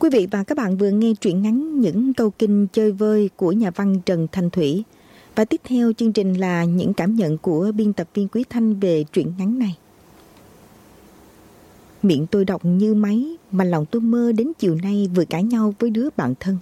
Quý vị và các bạn vừa nghe truyện ngắn Những câu kinh chơi vơi của nhà văn Trần Thanh Thủy. Và tiếp theo chương trình là những cảm nhận của biên tập viên Quý Thanh về truyện ngắn này. Miệng tôi đọc như máy mà lòng tôi mơ đến chiều nay vừa cãi nhau với đứa bạn thân.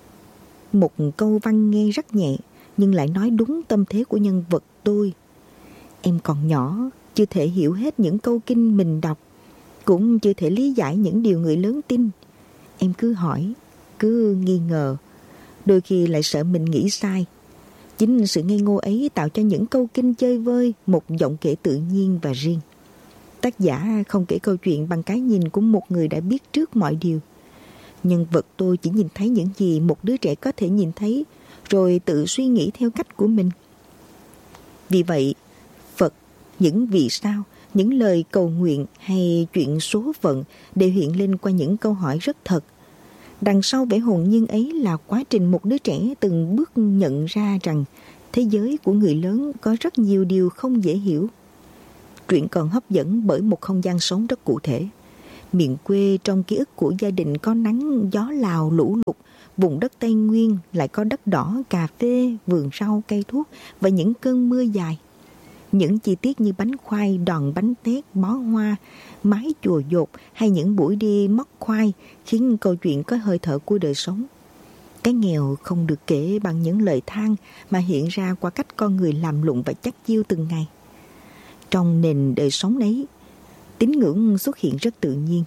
Một câu văn nghe rất nhẹ nhưng lại nói đúng tâm thế của nhân vật tôi. Em còn nhỏ, chưa thể hiểu hết những câu kinh mình đọc, cũng chưa thể lý giải những điều người lớn tin. Em cứ hỏi, cứ nghi ngờ, đôi khi lại sợ mình nghĩ sai. Chính sự ngây ngô ấy tạo cho những câu kinh chơi vơi một giọng kể tự nhiên và riêng. Tác giả không kể câu chuyện bằng cái nhìn của một người đã biết trước mọi điều. Nhân vật tôi chỉ nhìn thấy những gì một đứa trẻ có thể nhìn thấy, rồi tự suy nghĩ theo cách của mình. Vì vậy, Phật, những vì sao, những lời cầu nguyện hay chuyện số phận đều hiện lên qua những câu hỏi rất thật. Đằng sau vẻ hồn nhiên ấy là quá trình một đứa trẻ từng bước nhận ra rằng thế giới của người lớn có rất nhiều điều không dễ hiểu. Truyện còn hấp dẫn bởi một không gian sống rất cụ thể. Miền quê trong ký ức của gia đình có nắng, gió Lào, lũ lụt, vùng đất Tây Nguyên lại có đất đỏ, cà phê, vườn rau, cây thuốc và những cơn mưa dài. Những chi tiết như bánh khoai, đòn bánh tét, bó hoa, mái chùa dột hay những buổi đi móc khoai khiến câu chuyện có hơi thở của đời sống. Cái nghèo không được kể bằng những lời than mà hiện ra qua cách con người làm lụng và chắt chiu từng ngày. Trong nền đời sống ấy, tín ngưỡng xuất hiện rất tự nhiên.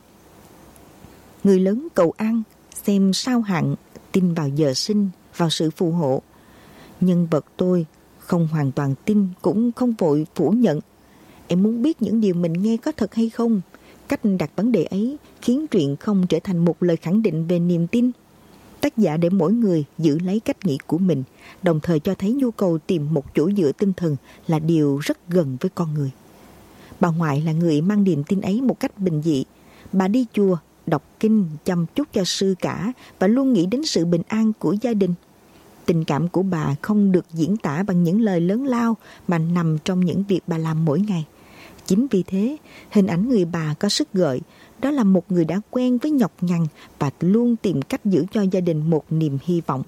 Người lớn cầu an, xem sao hạn, tin vào giờ sinh, vào sự phù hộ. Nhân vật tôi không hoàn toàn tin, cũng không vội phủ nhận. Em muốn biết những điều mình nghe có thật hay không. Cách đặt vấn đề ấy khiến truyện không trở thành một lời khẳng định về niềm tin. Tác giả để mỗi người giữ lấy cách nghĩ của mình, đồng thời cho thấy nhu cầu tìm một chỗ dựa tinh thần là điều rất gần với con người. Bà ngoại là người mang niềm tin ấy một cách bình dị. Bà đi chùa, đọc kinh, chăm chút cho sư cả và luôn nghĩ đến sự bình an của gia đình. Tình cảm của bà không được diễn tả bằng những lời lớn lao mà nằm trong những việc bà làm mỗi ngày. Chính vì thế, hình ảnh người bà có sức gợi, đó là một người đã quen với nhọc nhằn và luôn tìm cách giữ cho gia đình một niềm hy vọng.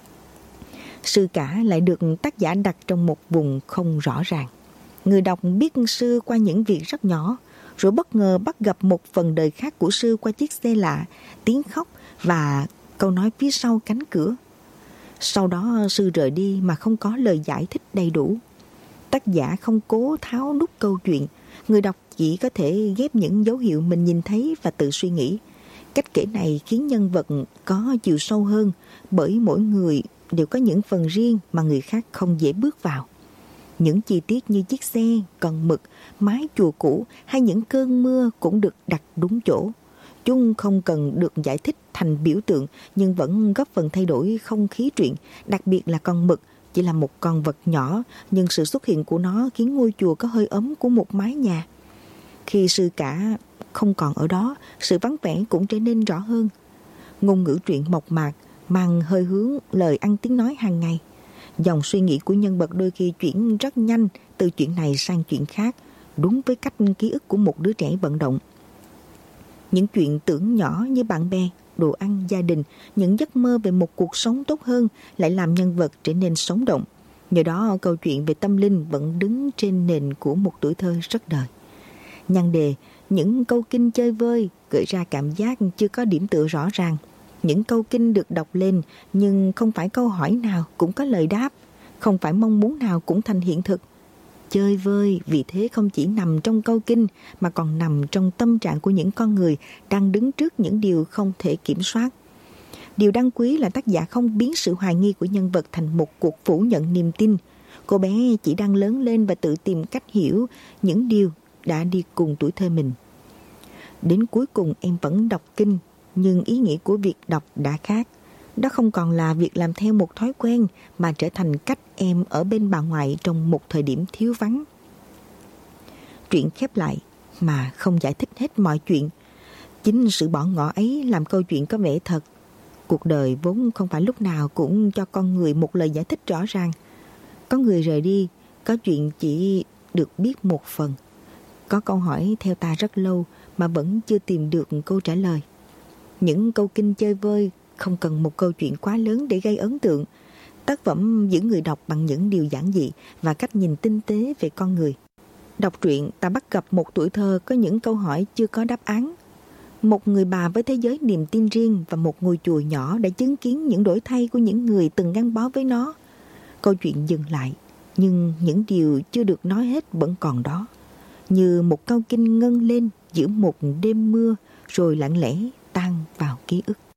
Sư cả lại được tác giả đặt trong một vùng không rõ ràng. Người đọc biết sư qua những việc rất nhỏ, rồi bất ngờ bắt gặp một phần đời khác của sư qua chiếc xe lạ, tiếng khóc và câu nói phía sau cánh cửa. Sau đó sư rời đi mà không có lời giải thích đầy đủ. Tác giả không cố tháo đúc câu chuyện, người đọc chỉ có thể ghép những dấu hiệu mình nhìn thấy và tự suy nghĩ. Cách kể này khiến nhân vật có chiều sâu hơn, bởi mỗi người đều có những phần riêng mà người khác không dễ bước vào. Những chi tiết như chiếc xe, con mực, mái chùa cũ hay những cơn mưa cũng được đặt đúng chỗ. Chúng không cần được giải thích thành biểu tượng nhưng vẫn góp phần thay đổi không khí truyện, đặc biệt là con mực chỉ là một con vật nhỏ nhưng sự xuất hiện của nó khiến ngôi chùa có hơi ấm của một mái nhà. Khi sư cả không còn ở đó, sự vắng vẻ cũng trở nên rõ hơn. Ngôn ngữ truyện mộc mạc, mang hơi hướng lời ăn tiếng nói hàng ngày. Dòng suy nghĩ của nhân vật đôi khi chuyển rất nhanh từ chuyện này sang chuyện khác, đúng với cách ký ức của một đứa trẻ vận động. Những chuyện tưởng nhỏ như bạn bè, đồ ăn, gia đình, những giấc mơ về một cuộc sống tốt hơn lại làm nhân vật trở nên sống động. Nhờ đó câu chuyện về tâm linh vẫn đứng trên nền của một tuổi thơ rất đời. Nhan đề Những câu kinh chơi vơi gợi ra cảm giác chưa có điểm tựa rõ ràng. Những câu kinh được đọc lên nhưng không phải câu hỏi nào cũng có lời đáp, không phải mong muốn nào cũng thành hiện thực. Chơi vơi vì thế không chỉ nằm trong câu kinh mà còn nằm trong tâm trạng của những con người đang đứng trước những điều không thể kiểm soát. Điều đáng quý là tác giả không biến sự hoài nghi của nhân vật thành một cuộc phủ nhận niềm tin. Cô bé chỉ đang lớn lên và tự tìm cách hiểu những điều đã đi cùng tuổi thơ mình. Đến cuối cùng em vẫn đọc kinh, nhưng ý nghĩa của việc đọc đã khác. Đó không còn là việc làm theo một thói quen mà trở thành cách em ở bên bà ngoại trong một thời điểm thiếu vắng. Truyện khép lại mà không giải thích hết mọi chuyện. Chính sự bỏ ngỏ ấy làm câu chuyện có vẻ thật. Cuộc đời vốn không phải lúc nào cũng cho con người một lời giải thích rõ ràng. Có người rời đi, có chuyện chỉ được biết một phần. Có câu hỏi theo ta rất lâu mà vẫn chưa tìm được câu trả lời. Những câu kinh chơi vơi, không cần một câu chuyện quá lớn để gây ấn tượng. Tác phẩm giữ người đọc bằng những điều giản dị và cách nhìn tinh tế về con người. Đọc truyện, ta bắt gặp một tuổi thơ có những câu hỏi chưa có đáp án. Một người bà với thế giới niềm tin riêng và một ngôi chùa nhỏ đã chứng kiến những đổi thay của những người từng gắn bó với nó. Câu chuyện dừng lại, nhưng những điều chưa được nói hết vẫn còn đó. Như một câu kinh ngân lên giữa một đêm mưa rồi lặng lẽ tan vào ký ức.